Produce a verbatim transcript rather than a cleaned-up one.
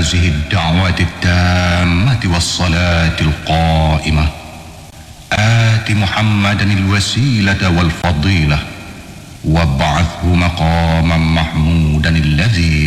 هذه الدعوة التامة والصلاة القائمة آت محمدا الوسيلة والفضيلة وابعثه مقاما محمودا الذي